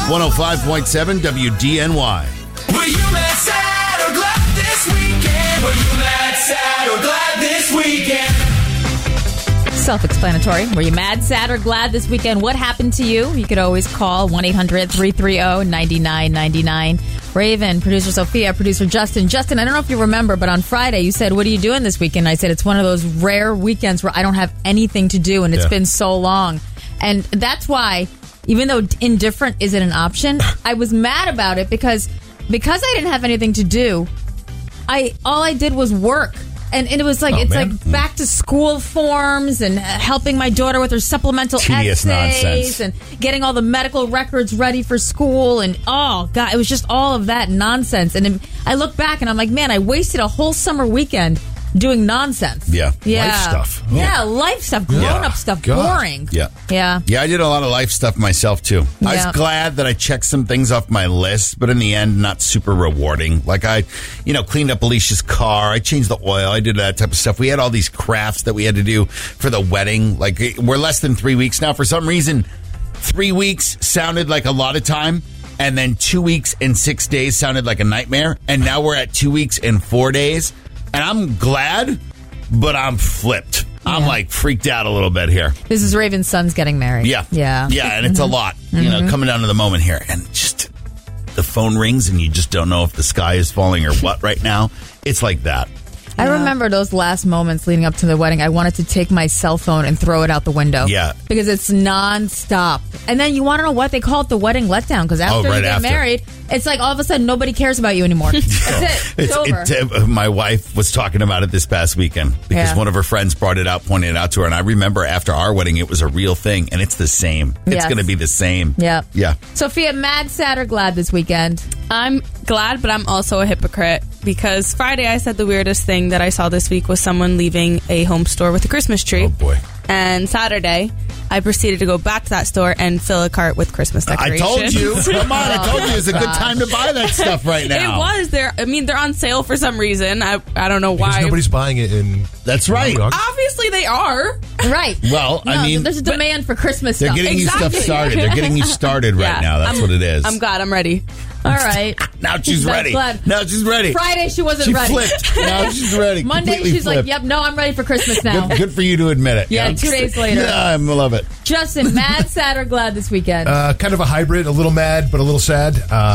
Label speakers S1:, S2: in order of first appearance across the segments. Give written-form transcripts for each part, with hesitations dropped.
S1: 105.7 WDNY.
S2: Were you mad, sad, or glad this weekend? Were you mad, sad, or glad this weekend?
S3: Self-explanatory. Were you mad, sad, or glad this weekend? What happened to you? You could always call 1-800-330-9999. Raven, producer Sophia, producer Justin. Justin, I don't know if you remember, but on Friday you said, what are you doing this weekend? I said, it's one of those rare weekends where I don't have anything to do, and it's been so long. And that's why, even though indifferent isn't an option, I was mad about it because I didn't have anything to do. All I did was work. And it was like, like back to school forms and helping my daughter with her supplemental
S1: Tedious
S3: essays
S1: nonsense.
S3: and getting all the medical records ready for school. And oh, God, it was just all of that nonsense. And I look back and I'm like, man, I wasted a whole summer weekend doing nonsense.
S1: Yeah.
S4: Life stuff. Oh.
S3: Yeah, life stuff, grown-up stuff, boring.
S1: Yeah.
S3: Yeah,
S1: I did a lot of life stuff myself, too. I was glad that I checked some things off my list, but in the end, not super rewarding. Like I, cleaned up Alicia's car. I changed the oil. I did that type of stuff. We had all these crafts that we had to do for the wedding. Like, we're less than 3 weeks now. For some reason, 3 weeks sounded like a lot of time. And then 2 weeks and 6 days sounded like a nightmare. And now we're at 2 weeks and 4 days. And I'm glad, but I'm flipped. I'm like freaked out a little bit here.
S3: This is Raven's son's getting married.
S1: Yeah. And it's a lot, coming down to the moment here. And just the phone rings and you just don't know if the sky is falling or what right now. It's like that.
S3: I remember those last moments leading up to the wedding. I wanted to take my cell phone and throw it out the window.
S1: Yeah.
S3: Because it's nonstop. And then you want to know what? They call it the wedding letdown. Because after you get married, it's like all of a sudden nobody cares about you anymore. That's it. It's over.
S1: My wife was talking about it this past weekend because one of her friends brought it out, pointed it out to her. And I remember after our wedding, it was a real thing. And it's the same. It's going to be the same.
S3: Yeah.
S1: Yeah.
S3: Sophia, mad, sad, or glad this weekend?
S5: I'm glad, but I'm also a hypocrite because Friday I said the weirdest thing that I saw this week was someone leaving a home store with a Christmas tree.
S4: Oh, boy.
S5: And Saturday, I proceeded to go back to that store and fill a cart with Christmas decorations.
S1: I told you. Come on. I told you it's a good time to buy that stuff right now.
S5: It was. They're on sale for some reason. I don't know why.
S4: Because nobody's buying it in...
S1: That's right.
S5: Obviously they are.
S3: Right.
S1: Well,
S3: there's a demand for Christmas
S1: they're
S3: stuff.
S1: getting you stuff started. They're getting you started right now. That's what it is.
S5: I'm glad. I'm ready.
S3: All right.
S1: Now she's ready. Now she's ready.
S3: Friday she wasn't ready.
S1: She flipped. Now she's ready.
S3: Monday she's like, yep, no, I'm ready for Christmas now.
S1: Good for you to admit it.
S3: Yeah, 2 days later.
S1: Yeah, I love it.
S3: Justin, mad, sad, or glad this weekend?
S4: Kind of a hybrid, a little mad, but a little sad.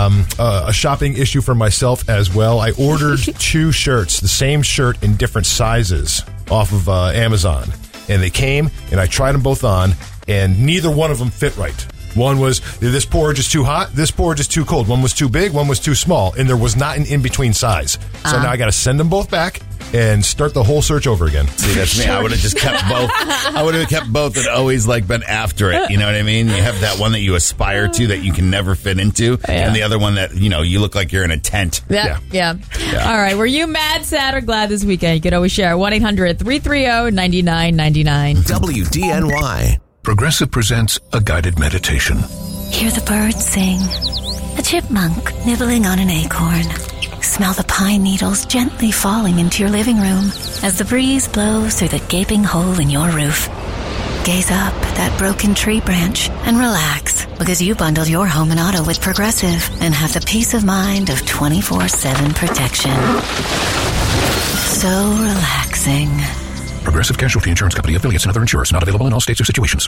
S4: A shopping issue for myself as well. I ordered 2 shirts, the same shirt in different sizes off of Amazon. And they came, and I tried them both on, and neither one of them fit right. One was, this porridge is too hot, this porridge is too cold. One was too big, one was too small, and there was not an in-between size. So now I got to send them both back and start the whole search over again.
S1: See, that's me. I would have just kept both. I would have kept both and always been after it. You know what I mean? You have that one that you aspire to that you can never fit into, and the other one that, you look like you're in a tent.
S3: Yeah. All right. Were you mad, sad, or glad this weekend? You could always share 1-800-330-9999.
S6: WDNY.
S7: Progressive presents a guided meditation.
S8: Hear the birds sing, a chipmunk nibbling on an acorn. Smell the pine needles gently falling into your living room as the breeze blows through the gaping hole in your roof. Gaze up at that broken tree branch and relax because you bundled your home and auto with Progressive and have the peace of mind of 24/7 protection. So relaxing.
S7: Progressive Casualty Insurance Company, affiliates, and other insurers. Not available in all states or situations.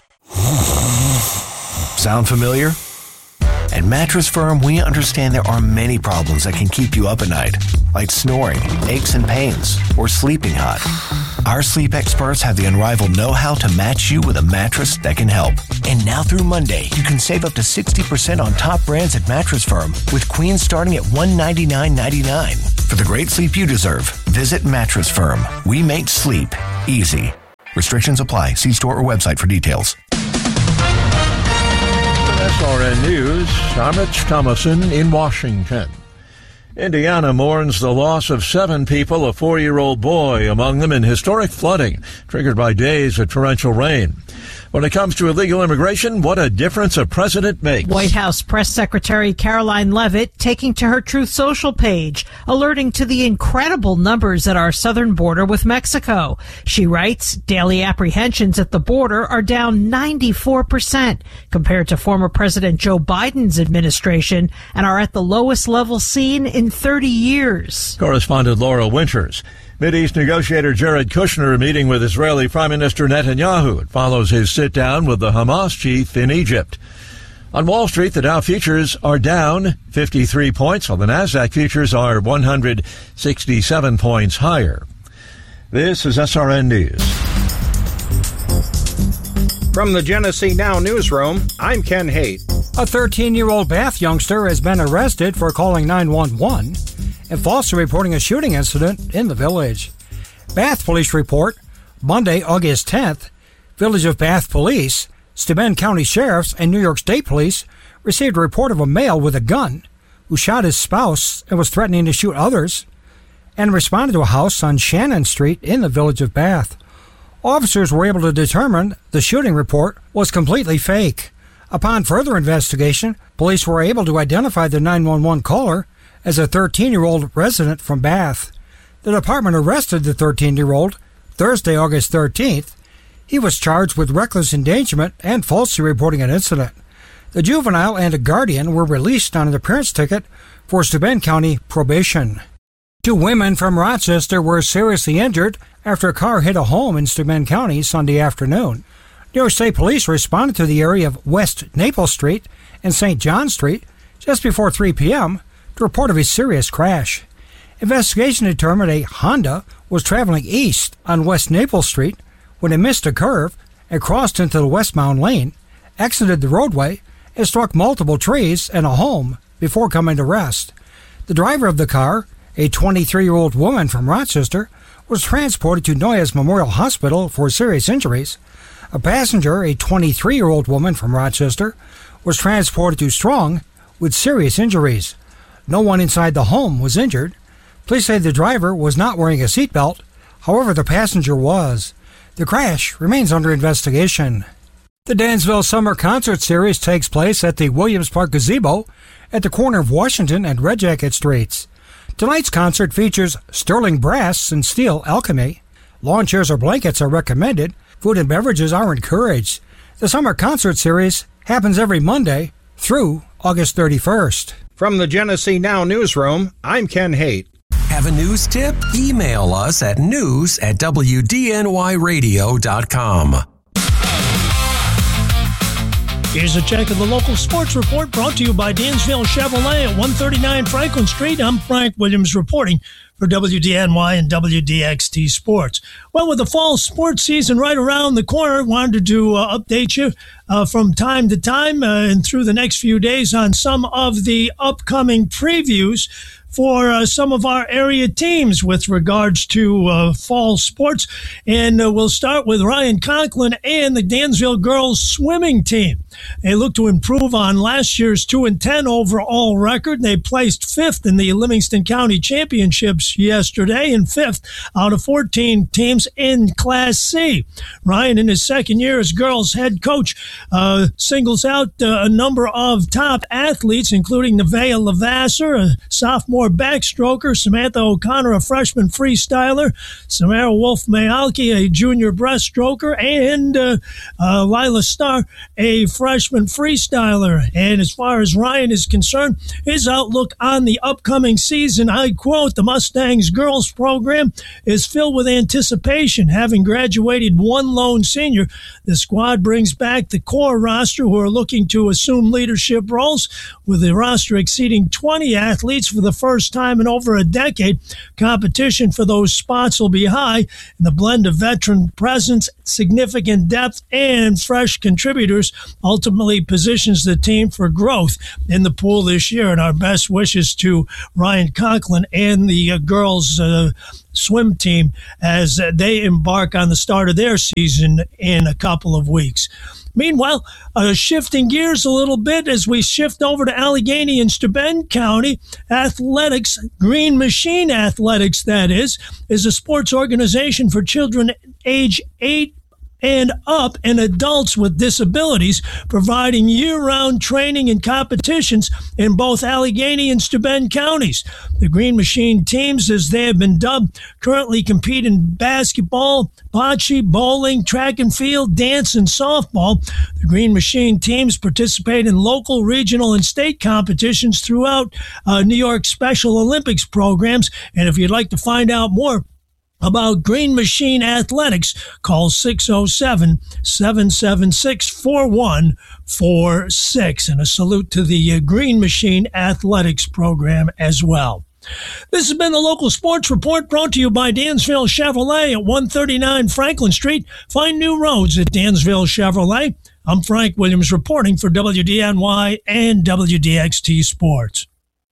S6: Sound familiar? At Mattress Firm, we understand there are many problems that can keep you up at night, like snoring, aches and pains, or sleeping hot. Our sleep experts have the unrivaled know-how to match you with a mattress that can help. And now through Monday, you can save up to 60% on top brands at Mattress Firm, with queens starting at $199.99. For the great sleep you deserve, visit Mattress Firm. We make sleep easy. Restrictions apply. See store or website for details.
S9: SRN News, I'm Rich Thomason in Washington. Indiana mourns the loss of 7 people, a 4-year-old boy among them, in historic flooding triggered by days of torrential rain. When it comes to illegal immigration, what a difference a president makes.
S10: White House Press Secretary Caroline Leavitt taking to her Truth Social page, alerting to the incredible numbers at our southern border with Mexico. She writes, daily apprehensions at the border are down 94% compared to former President Joe Biden's administration and are at the lowest level seen in 30 years.
S9: Correspondent Laura Winters. Mideast negotiator Jared Kushner meeting with Israeli Prime Minister Netanyahu. It follows his sit-down with the Hamas chief in Egypt. On Wall Street, the Dow futures are down 53 points, while the Nasdaq futures are 167 points higher. This is SRN News.
S11: From the Genesee Now newsroom, I'm Ken Haight.
S12: A 13-year-old Bath youngster has been arrested for calling 911 and falsely reporting a shooting incident in the village. Bath police report, Monday, August 10th, Village of Bath Police, Steuben County Sheriffs, and New York State Police received a report of a male with a gun who shot his spouse and was threatening to shoot others, and responded to a house on Shannon Street in the Village of Bath. Officers were able to determine the shooting report was completely fake. Upon further investigation, police were able to identify the 911 caller as a 13-year-old resident from Bath. The department arrested the 13-year-old Thursday, August 13th. He was charged with reckless endangerment and falsely reporting an incident. The juvenile and a guardian were released on an appearance ticket for Steuben County probation. 2 women from Rochester were seriously injured after a car hit a home in Steuben County Sunday afternoon. New York State Police responded to the area of West Naples Street and St. John Street just before 3 p.m. to report of a serious crash. Investigation determined a Honda was traveling east on West Naples Street when it missed a curve and crossed into the westbound lane, exited the roadway, and struck multiple trees and a home before coming to rest. The driver of the car, a 23-year-old woman from Rochester, was transported to Noyes Memorial Hospital for serious injuries. A passenger, a 23-year-old woman from Rochester, was transported to Strong with serious injuries. No one inside the home was injured. Police say the driver was not wearing a seatbelt. However, the passenger was. The crash remains under investigation. The Dansville Summer Concert Series takes place at the Williams Park Gazebo at the corner of Washington and Red Jacket Streets. Tonight's concert features Sterling Brass and Steel Alchemy. Lawn chairs or blankets are recommended. Food and beverages are encouraged. The Summer Concert Series happens every Monday through August 31st.
S11: From the Genesee Now newsroom, I'm Ken Haight.
S13: Have a news tip? Email us at news@wdnyradio.com.
S14: Here's a check of the local sports report brought to you by Dansville Chevrolet at 139 Franklin Street. I'm Frank Williams reporting for WDNY and WDXT Sports. Well, with the fall sports season right around the corner, wanted to update you from time to time and through the next few days on some of the upcoming previews for some of our area teams with regards to fall sports. And we'll start with Ryan Conklin and the Dansville girls swimming team. They look to improve on last year's 2-10 overall record. They placed 5th in the Livingston County Championships yesterday and 5th out of 14 teams in Class C. Ryan, in his second year as girls head coach, singles out a number of top athletes, including Nevaeh Lavasser, a sophomore backstroker, Samantha O'Connor, a freshman freestyler, Samara Wolf-Mayalki, a junior breaststroker, and Lila Starr, a freshman freestyler. And as far as Ryan is concerned, his outlook on the upcoming season, I quote, "The Mustangs girls program is filled with anticipation. Having graduated one lone senior, the squad brings back the core roster who are looking to assume leadership roles, with the roster exceeding 20 athletes for the first time in over a decade. Competition for those spots will be high, and the blend of veteran presence, significant depth, and fresh contributors ultimately positions the team for growth in the pool this year." And our best wishes to Ryan Conklin and the girls swim team as they embark on the start of their season in a couple of weeks. Meanwhile, shifting gears a little bit as we shift over to Allegheny and Steuben County, athletics, Green Machine Athletics, that is a sports organization for children age 8 and up and adults with disabilities, providing year-round training and competitions in both Allegheny and Steuben counties. The Green Machine teams, as they have been dubbed, currently compete in basketball, bocce, bowling, track and field, dance, and softball. The Green Machine teams participate in local, regional, and state competitions throughout New York Special Olympics programs. And if you'd like to find out more about Green Machine Athletics, call 607-776-4146. And a salute to the Green Machine Athletics program as well. This has been the Local Sports Report, brought to you by Dansville Chevrolet at 139 Franklin Street. Find new roads at Dansville Chevrolet. I'm Frank Williams reporting for WDNY and WDXT Sports.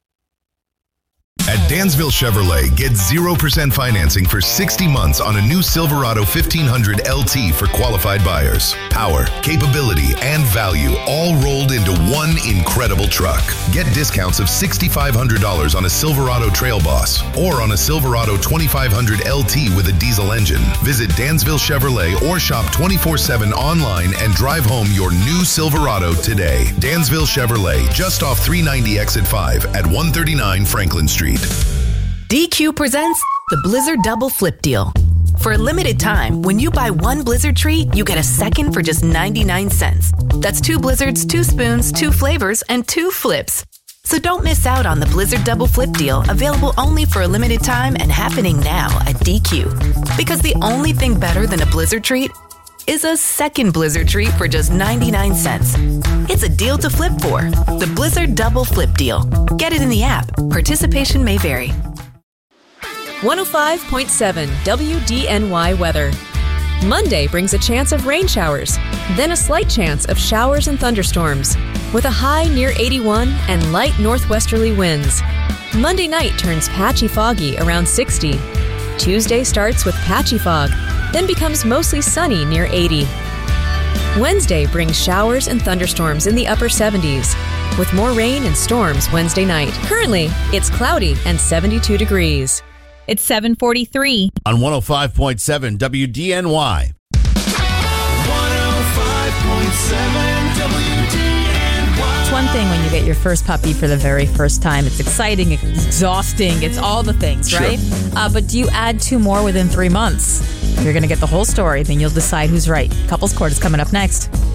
S15: At Dansville Chevrolet, get 0% financing for 60 months on a new Silverado 1500 LT for qualified buyers. Power, capability, and value all rolled into one incredible truck. Get discounts of $6,500 on a Silverado Trail Boss or on a Silverado 2500 LT with a diesel engine. Visit Dansville Chevrolet or shop 24/7 online and drive home your new Silverado today. Dansville Chevrolet, just off 390 Exit 5 at 139 Franklin Street.
S16: DQ presents the Blizzard Double Flip Deal. For a limited time, when you buy one Blizzard treat, you get a second for just 99 cents. That's 2 Blizzards, 2 spoons, 2 flavors, and 2 flips. So don't miss out on the Blizzard Double Flip Deal, available only for a limited time and happening now at DQ. Because the only thing better than a Blizzard treat is a second Blizzard treat for just 99 cents. It's a deal to flip for. The Blizzard Double Flip Deal. Get it in the app. Participation may vary.
S17: 105.7 WDNY weather. Monday brings a chance of rain showers, then a slight chance of showers and thunderstorms, with a high near 81 and light northwesterly winds. Monday night turns patchy foggy around 60. Tuesday starts with patchy fog, then becomes mostly sunny near 80. Wednesday brings showers and thunderstorms in the upper 70s, with more rain and storms Wednesday night. Currently, it's cloudy and 72 degrees. It's 7:43.
S1: On 105.7 WDNY.
S2: 105.7 WDNY.
S3: It's one thing when you get your first puppy for the very first time. It's exciting, it's exhausting, it's all the things,
S1: Sure.
S3: right? But do you add 2 more within 3 months? If you're going to get the whole story, then you'll decide who's right. Couples Court is coming up next.